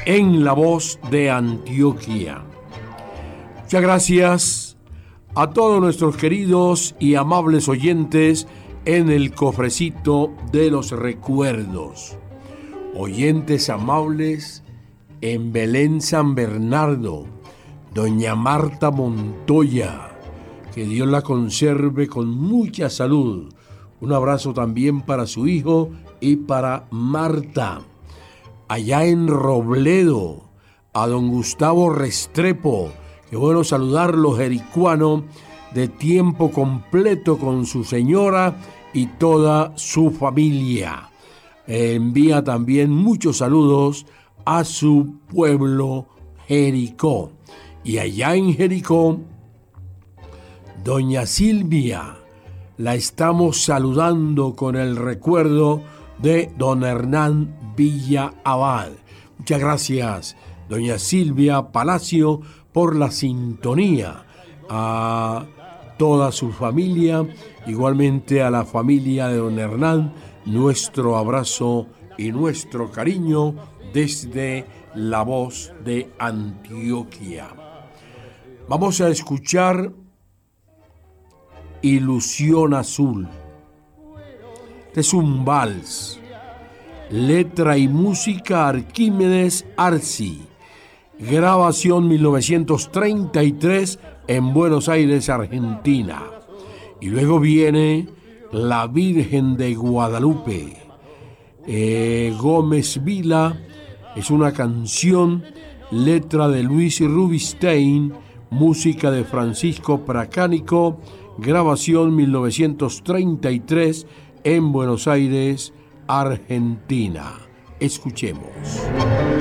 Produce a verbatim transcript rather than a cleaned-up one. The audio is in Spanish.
en La Voz de Antioquia. Muchas gracias a todos nuestros queridos y amables oyentes en el cofrecito de los recuerdos. Oyentes amables en Belén San Bernardo, doña Marta Montoya, que Dios la conserve con mucha salud. Un abrazo también para su hijo y para Marta. Allá en Robledo, a don Gustavo Restrepo, qué bueno saludarlo, jericuano, de tiempo completo con su señora y toda su familia. Envía también muchos saludos a su pueblo Jericó. Y allá en Jericó, doña Silvia, la estamos saludando con el recuerdo de don Hernán Villa Abad. Muchas gracias, doña Silvia Palacio, por la sintonía. A toda su familia, igualmente a la familia de don Hernán, nuestro abrazo y nuestro cariño desde La Voz de Antioquia. Vamos a escuchar Ilusión Azul. Este es un vals. Letra y música Arquímedes Arci. Grabación mil novecientos treinta y tres en Buenos Aires, Argentina. Y luego viene La Virgen de Guadalupe. Eh, Gómez Vila, es una canción, letra de Luis Rubinstein, música de Francisco Pracánico, grabación mil novecientos treinta y tres en Buenos Aires, Argentina. Escuchemos.